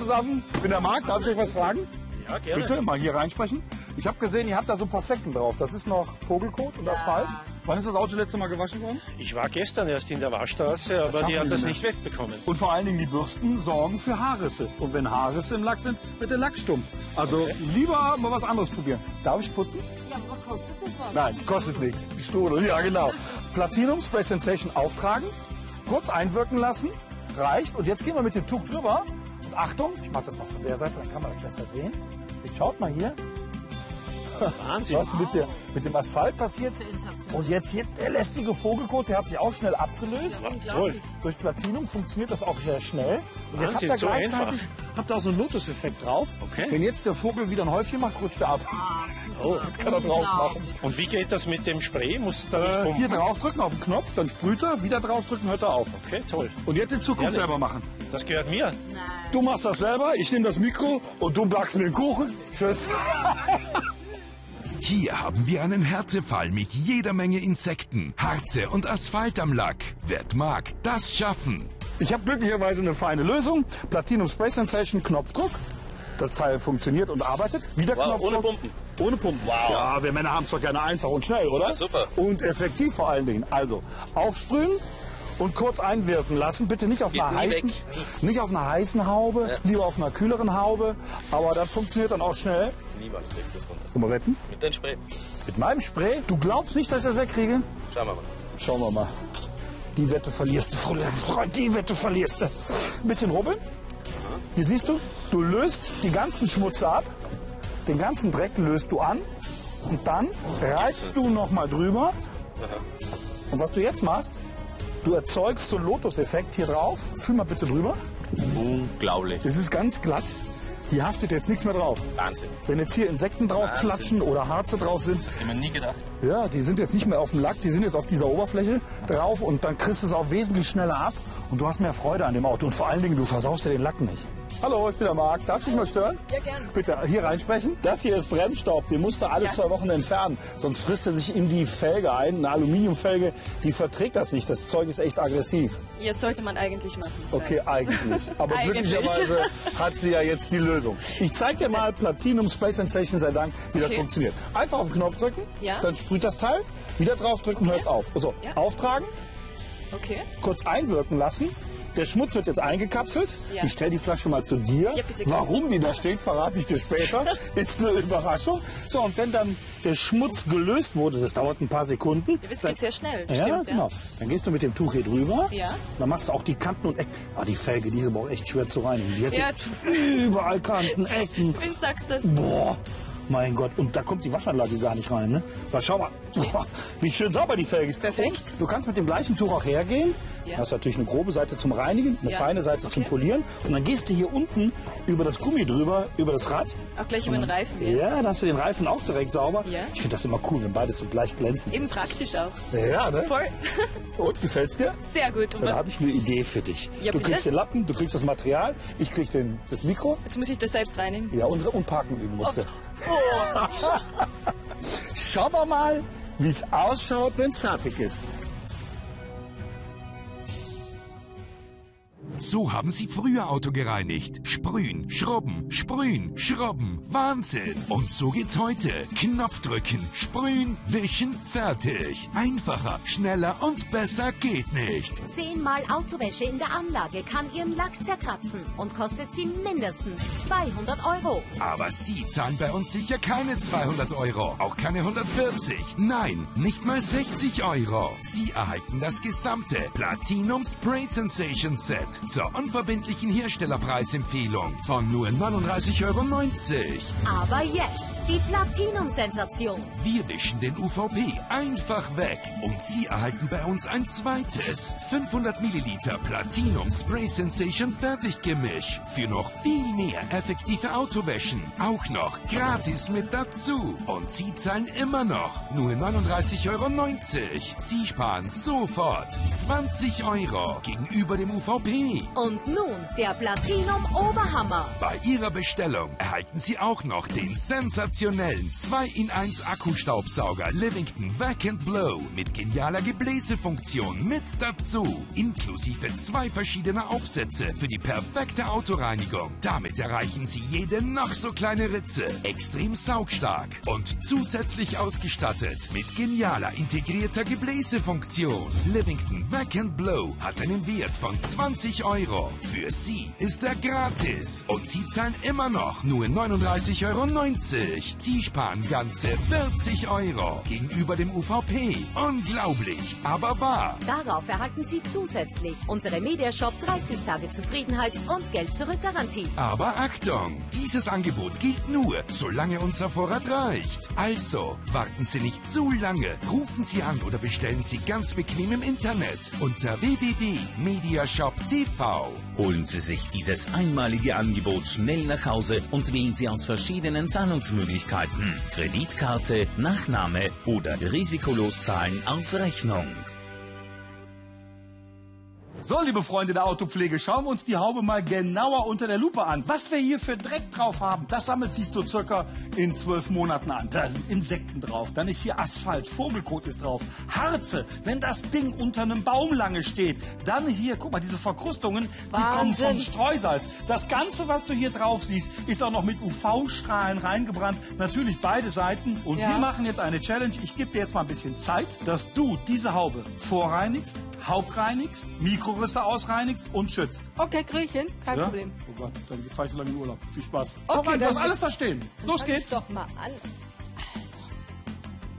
zusammen. Ich bin der Marc, darf ich euch was fragen? Ja, gerne. Bitte, mal hier reinsprechen. Ich habe gesehen, ihr habt da so ein paar Flecken drauf. Das ist noch Vogelkot und Asphalt. Wann ist das Auto letzte Mal gewaschen worden? Ich war gestern erst in der Waschstraße, aber die hat das nicht wegbekommen. Und vor allen Dingen die Bürsten sorgen für Haarrisse. Und wenn Haarrisse im Lack sind, wird der Lack stumpf. Also lieber mal was anderes probieren. Darf ich putzen? Ja, was kostet das was? Nein, kostet nichts. Die Strudel, ja genau. Platinum Spray Sensation auftragen, kurz einwirken lassen, reicht. Und jetzt gehen wir mit dem Tuch drüber. Und Achtung, ich mache das mal von der Seite, dann kann man das besser sehen. Jetzt schaut mal hier, Wahnsinn. was mit dem Asphalt passiert. Und jetzt hier der lästige Vogelkot, der hat sich auch schnell abgelöst. Toll. Durch Platinum funktioniert das auch sehr schnell. Und jetzt Wahnsinn, habt so ihr gleichzeitig einfach. auch so einen Lotus-Effekt drauf. Okay. Wenn jetzt der Vogel wieder ein Häufchen macht, rutscht er ab. Oh, jetzt kann er drauf machen. Und wie geht das mit dem Spray? Musst du da nicht pumpen? Hier draufdrücken auf den Knopf, dann sprüht er, wieder draufdrücken, hört er auf. Okay, toll. Und jetzt in Zukunft Ehrlich? selber machen. Das gehört mir. Du machst das selber, ich nehme das Mikro und du backst mir den Kuchen. Tschüss. Hier haben wir einen Härtefall mit jeder Menge Insekten, Harze und Asphalt am Lack. Wird mag das schaffen? Ich habe glücklicherweise eine feine Lösung. Platinum Spray Sensation, Knopfdruck. Das Teil funktioniert und arbeitet. Wieder Knopfdruck. Ohne Pumpen. Ohne Pumpen. Wow. Ja, wir Männer haben es doch gerne einfach und schnell, oder? Ja, super. Und effektiv vor allen Dingen. Also aufsprühen und kurz einwirken lassen. Bitte nicht auf, geht einer nie heißen, weg. nicht auf einer heißen Haube, Ja. lieber auf einer kühleren Haube. Aber das funktioniert dann auch schnell. Niemals kriegst du das runter. Sollen wir wetten? Mit dem Spray. Mit meinem Spray? Du glaubst nicht, dass ich das wegkriege? Schauen wir mal. Schauen wir mal. Die Wette verlierst du, Freund, die Wette verlierst du. Ein bisschen rubbeln. Hier siehst du, du löst die ganzen Schmutz ab. Den ganzen Dreck löst du an. Und dann reibst du noch mal drüber. Und was du jetzt machst, du erzeugst so einen Lotus-Effekt hier drauf. Fühl mal bitte drüber. Unglaublich. Es ist ganz glatt. Hier haftet jetzt nichts mehr drauf. Wahnsinn. Wenn jetzt hier Insekten drauf Wahnsinn. klatschen oder Harze drauf sind, Hätte man nie gedacht. ja, die sind jetzt nicht mehr auf dem Lack, die sind jetzt auf dieser Oberfläche drauf und dann kriegst du es auch wesentlich schneller ab und du hast mehr Freude an dem Auto und vor allen Dingen, du versaust dir den Lack nicht. Hallo, ich bin der Marc. Darf ich dich mal stören? Ja, gerne. Bitte hier reinsprechen. Das hier ist Bremsstaub, den musst du alle 2 Wochen entfernen, sonst frisst er sich in die Felge ein. Eine Aluminiumfelge, die verträgt das nicht. Das Zeug ist echt aggressiv. Ja, sollte man eigentlich machen. ich Okay, weiß. eigentlich. Aber Eigentlich. glücklicherweise hat sie ja jetzt die Lösung. Ich zeige dir mal Platinum Spray Sensation, sei Dank, wie das Okay. funktioniert. Einfach auf den Knopf drücken, Ja. dann sprüht das Teil, wieder drauf drücken, hört's auf. So, Ja. auftragen, Okay. kurz einwirken lassen. Der Schmutz wird jetzt eingekapselt. Ja. Ich stelle die Flasche mal zu dir. Ja, bitte. Warum die da steht, verrate ich dir später. Ist eine Überraschung. So, und wenn dann der Schmutz gelöst wurde, das dauert ein paar Sekunden. Das geht sehr schnell. Ja, Stimmt, genau. Dann gehst du mit dem Tuch hier drüber. Ja. Dann machst du auch die Kanten und Ecken. Ah, die Felge, die ist aber auch echt schwer zu reinigen. Die hat Ja. hier überall Kanten, Ecken. Wenn du sagst das. Boah, mein Gott. Und da kommt die Waschanlage gar nicht rein, ne? So, schau mal. Boah, wie schön sauber die Felge ist. Perfekt. Du kannst mit dem gleichen Tuch auch hergehen. Ja. Du hast natürlich eine grobe Seite zum Reinigen, eine Ja. feine Seite zum Okay. Polieren. Und dann gehst du hier unten über das Gummi drüber, über das Rad. Auch gleich über den Reifen. Ja, dann hast du den Reifen auch direkt sauber. Ja. Ich finde das immer cool, wenn beides so gleich glänzen. Eben praktisch auch. Ja, ne? Voll. Und, gefällt's dir? Sehr gut. Und Dann habe ich eine Idee für dich. Ja, du bitte? kriegst den Lappen, du kriegst das Material, ich krieg das Mikro. jetzt muss ich das selbst reinigen. Ja, und Parken üben musst du. Oh. Schauen wir mal, wie es ausschaut, wenn es fertig ist. So haben sie früher Auto gereinigt. Sprühen, schrubben, sprühen, schrubben. Wahnsinn! Und so geht's heute. Knopf drücken, sprühen, wischen, fertig. Einfacher, schneller und besser geht nicht. 10-mal Autowäsche in der Anlage kann Ihren Lack zerkratzen und kostet Sie mindestens 200 €. Aber Sie zahlen bei uns sicher keine 200 €, auch keine 140. Nein, nicht mal 60 €. Sie erhalten das gesamte Platinum Spray Sensation Set zur unverbindlichen Herstellerpreisempfehlung von nur 39,90 €. Aber jetzt die Platinum-Sensation. Wir wischen den UVP einfach weg und Sie erhalten bei uns ein zweites 500 Milliliter Platinum Spray Sensation Fertiggemisch für noch viel mehr effektive Autowäschen. Auch noch gratis mit dazu. Und Sie zahlen immer noch nur 39,90 €. Sie sparen sofort 20 € gegenüber dem UVP. UVP. Und nun der Platinum Oberhammer. Bei Ihrer Bestellung erhalten Sie auch noch den sensationellen 2-in-1 Akkustaubsauger Livington Vac & Blow mit genialer Gebläsefunktion mit dazu. Inklusive 2 verschiedene Aufsätze für die perfekte Autoreinigung. Damit erreichen Sie jede noch so kleine Ritze extrem saugstark und zusätzlich ausgestattet mit genialer integrierter Gebläsefunktion. Livington Vac & Blow hat einen Wert von 20 €. Für Sie ist er gratis und Sie zahlen immer noch nur 39,90 €. Sie sparen ganze 40 € gegenüber dem UVP. Unglaublich, aber wahr. Darauf erhalten Sie zusätzlich unsere Mediashop 30 Tage Zufriedenheits- und Geld-Zurück-Garantie. Aber Achtung, dieses Angebot gilt nur, solange unser Vorrat reicht. Also, warten Sie nicht zu lange. Rufen Sie an oder bestellen Sie ganz bequem im Internet unter www.mediashop.tv. Holen Sie sich dieses einmalige Angebot schnell nach Hause und wählen Sie aus verschiedenen Zahlungsmöglichkeiten. Kreditkarte, Nachname oder risikolos zahlen auf Rechnung. So, liebe Freunde der Autopflege, schauen wir uns die Haube mal genauer unter der Lupe an. Was wir hier für Dreck drauf haben, das sammelt sich so circa in 12 Monaten an. Da sind Insekten drauf, dann ist hier Asphalt, Vogelkot ist drauf, Harze, wenn das Ding unter einem Baum lange steht. Dann hier, guck mal, diese Verkrustungen, die kommen vom Streusalz. Das Ganze, was du hier drauf siehst, ist auch noch mit UV-Strahlen reingebrannt. Natürlich beide Seiten. Und wir machen jetzt eine Challenge. Ich gebe dir jetzt mal ein bisschen Zeit, dass du diese Haube vorreinigst, hauptreinigst, Mikrorisse ausreinigst und schützt. Okay, krieg ich hin, kein Problem. Oh Gott, dann fahr ich so lange in Urlaub. Viel Spaß. Okay, du hast alles verstehen. Los geht's. Doch mal an.